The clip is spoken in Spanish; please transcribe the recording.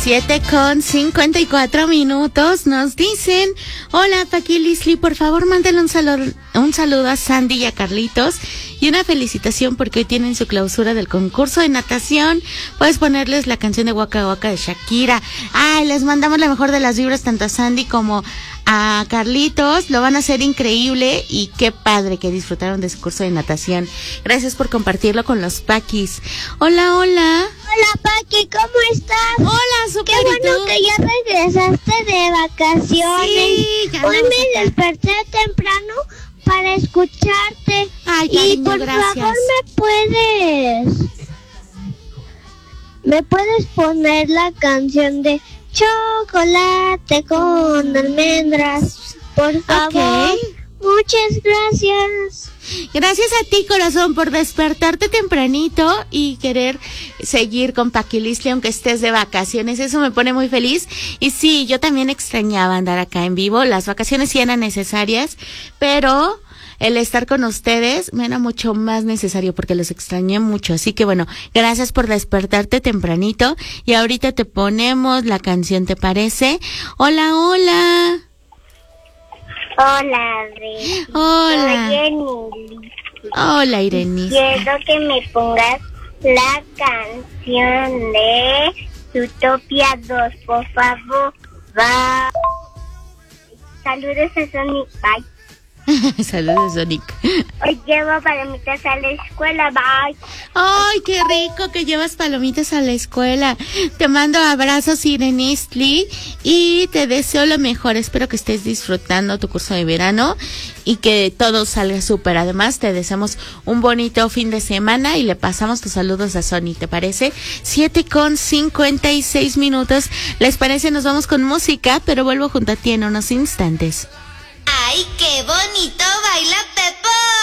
7:54 nos dicen, hola Paqui Lisli, por favor mándenle un saludo a Sandy y a Carlitos y una felicitación porque hoy tienen su clausura del concurso de natación. Puedes ponerles la canción de Waka Waka de Shakira. Ay, les mandamos la mejor de las vibras tanto a Sandy como a Carlitos. Lo van a hacer increíble y qué padre que disfrutaron de su curso de natación. Gracias por compartirlo con los Paquis. Hola, hola. Hola Paqui, ¿cómo estás? Hola, súper. Qué bueno que ya regresaste de vacaciones. Sí, ya hoy me desperté temprano para escucharte. Ay, cariño, y por gracias. favor me puedes poner la canción de Chocolate con almendras, por favor. Ok. Muchas gracias. Gracias a ti, corazón, por despertarte tempranito y querer seguir con Paqui Lisli aunque estés de vacaciones. Eso me pone muy feliz. Y sí, yo también extrañaba andar acá en vivo. Las vacaciones sí eran necesarias, pero el estar con ustedes me era mucho más necesario porque los extrañé mucho. Así que bueno, gracias por despertarte tempranito. Y ahorita te ponemos la canción, ¿te parece? Hola, hola. Hola, Rey. Hola. Soy Emily. Hola, Irenis. Quiero que me pongas la canción de Zootopia 2, por favor. Bye. Saludos a Sonic. Bye. Saludos, Sonic. Hoy llevo palomitas a la escuela. Bye. Ay, qué rico que llevas palomitas a la escuela. Te mando abrazos, Irenistli, y te deseo lo mejor. Espero que estés disfrutando tu curso de verano y que todo salga súper. Además, te deseamos un bonito fin de semana y le pasamos tus saludos a Sony, ¿te parece? 7:56. ¿Les parece? Nos vamos con música, pero vuelvo junto a ti en unos instantes. ¡Ay, qué bonito